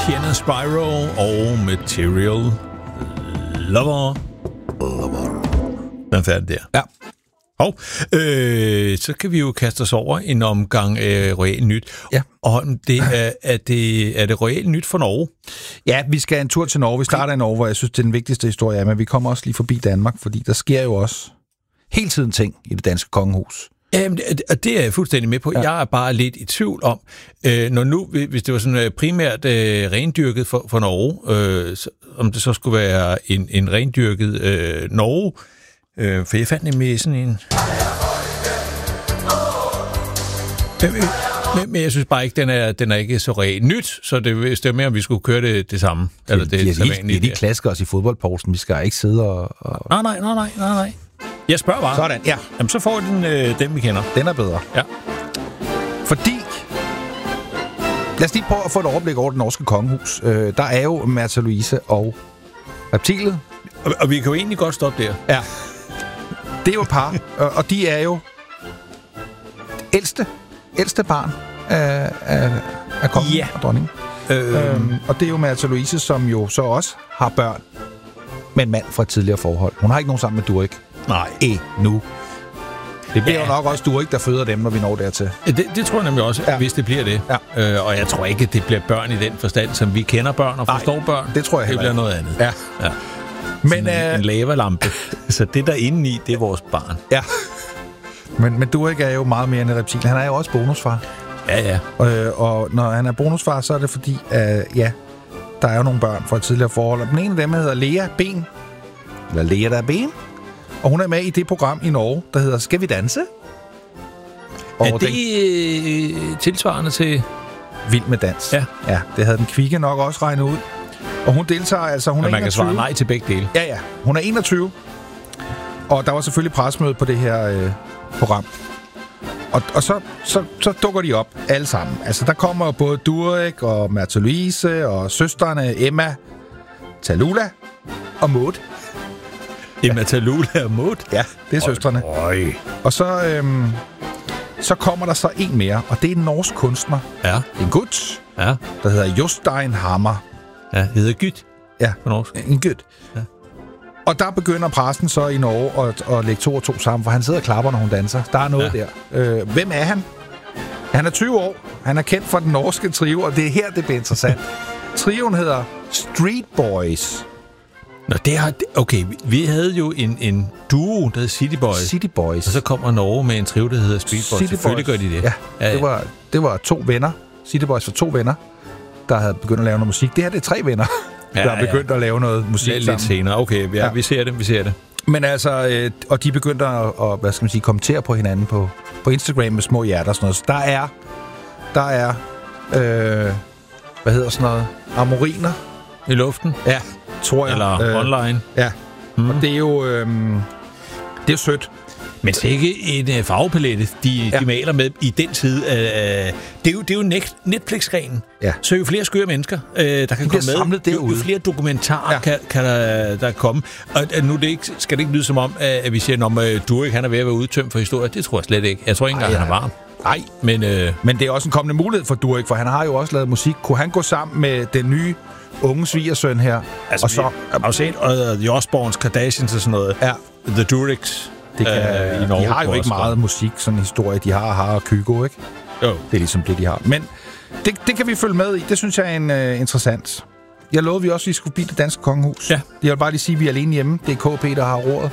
Sienna Spyro og Material Lover. Den er færdig der. Ja. Og så kan vi jo kaste os over en omgang Royal Nyt. Ja. Og er det Royal Nyt for Norge? Ja, vi skal en tur til Norge. Vi starter i Norge, hvor jeg synes, det er den vigtigste historie, men vi kommer også lige forbi Danmark, fordi der sker jo også hele tiden ting i det danske kongehus. Jamen, det er jeg fuldstændig med på. Ja. Jeg er bare lidt i tvivl om, når nu, hvis det var sådan primært rendyrket for Norge, om det så skulle være en rendyrket Norge, for jeg fandt nemlig sådan en... Men jeg synes bare ikke, den er ikke så reelt nyt, så det er mere, om vi skulle køre det samme. Eller det er de klasker os i fodboldpausen. Vi skal ikke sidde og... Nej. Jeg spørger bare. Sådan, ja. Jamen, så får den vi kender. Den er bedre. Ja. Fordi... Lad os lige prøve at få et overblik over det norske kongehus. Der er jo Märtha Louise og Reptilet. Og vi kan jo egentlig godt stoppe der. Ja. Det er jo et par, og de er jo ældste barn af kongen og dronningen. Og det er jo Märtha Louise, som jo så også har børn med en mand fra et tidligere forhold. Hun har ikke nogen sammen med Durek. Nej. Nu. Det bliver jo nok også Durek, der føder dem, når vi når dertil. Det tror jeg nemlig også, hvis det bliver det. Ja. Og jeg tror ikke, at det bliver børn i den forstand, som vi kender børn og forstår børn. Det tror jeg heller ikke. Det bliver noget andet. Ja. Men en lavalampe. Så det der inde i, det er vores barn. Ja. Men Durek er jo meget mere end et reptil. Han er jo også bonusfar. Ja. Og når han er bonusfar, så er det fordi, der er jo nogle børn fra et tidligere forhold. Og den ene af dem hedder Lea Ben. Eller Lea der Ben. Og hun er med i det program i Norge, der hedder Skal vi danse? Og er det tilsvarende til... Vild med dans. Ja, det havde den kvikke nok også regnet ud. Og hun deltager altså... Hun er man 21. Kan svare nej til begge dele. Ja. Hun er 21. Og der var selvfølgelig pressemøde på det her program. Og så dukker de op alle sammen. Altså, der kommer både Durek og Märtha Louise og søstrene Emma, Tallulah og Maud. Emma, Tallulah og Maud? Ja, det er søstrene. Og så kommer der så en mere, og det er en norsk kunstner. Ja. En gut, der hedder Jostein Hammer. Ja, det hedder Gyt. Ja, på norsk. En gut. Ja. Og der begynder præsten så i Norge at lægge 2 og 2 sammen, for han sidder og klapper, når hun danser. Der er noget der. Hvem er han? Han er 20 år. Han er kendt for den norske trio, og det er her, det bliver interessant. Trioen hedder Street Boys. Nå, okay, vi havde jo en duo, der hed City Boys. Og så kommer Norge med en trio, der hedder Street Boys. Selvfølgelig gør de det. Ja. Det var 2 venner. City Boys var 2 venner, der havde begyndt at lave noget musik. Det her, det er 3 venner, der har begyndt at lave noget musik sammen. Lidt senere. Okay, vi ser det. Men altså, og de begyndte at kommentere på hinanden på Instagram med små hjerter og sådan noget. Så der er hvad hedder sådan noget? Amoriner. I luften? Ja, tror jeg. Eller online. Ja, og det er jo sødt. Men det er ikke en farvepalette, de maler med i den side. Det er jo Netflix-reglen. Ja. Så jo flere skøre mennesker, der kan komme med, jo flere dokumentarer kan der komme. Og nu skal det ikke lyde som om, at vi siger, at Durek han er ved at være udtømt for historie. Det tror jeg slet ikke. Jeg tror ikke engang, han er varm. Nej, men det er også en kommende mulighed for Durek, for han har jo også lavet musik. Kunne han gå sammen med den nye unge svigersøn her? Altså, og så har du set The Osbournes, Kardashians og sådan noget. Ja. The Dureks. Det kan, i Norge, de har jo ikke meget musik, sådan en historie. De har og Kygo, ikke? Jo. Det er ligesom det, de har. Men det kan vi følge med i. Det synes jeg er interessant. Jeg lovede vi også, at vi skulle blive det danske kongehus. Ja. Jeg vil bare lige sige, at vi er alene hjemme. Det er KP, der har rådet.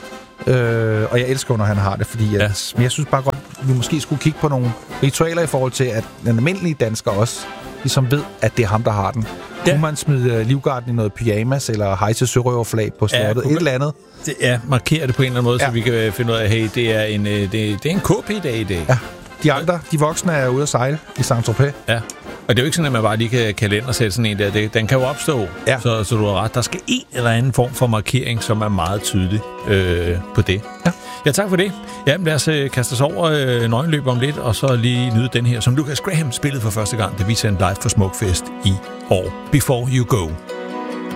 Og jeg elsker, når han har det, fordi men jeg synes bare godt, at vi måske skulle kigge på nogle ritualer i forhold til, at den almindelige dansker også ligesom ved, at det er ham, der har den. Kunne man smide Livgarden i noget pyjamas, eller hejse sørøverflag på slottet, et eller andet? Markere det på en eller anden måde, så vi kan finde ud af, hey, det er en KP-dag i dag. Ja. De andre, de voksne, er ude at sejle i Saint-Tropez. Ja. Og det er jo ikke sådan, at man bare lige kan kalendersætte sådan en der. Den kan jo opstå, så du har ret. Der skal en eller anden form for markering, som er meget tydelig på det. Ja, tak for det. Jamen, lad os kaste os over nøgenløb om lidt, og så lige nyde den her, som Lucas Graham spillede for første gang, da vi sendte live for Smukfest i år. Before You Go.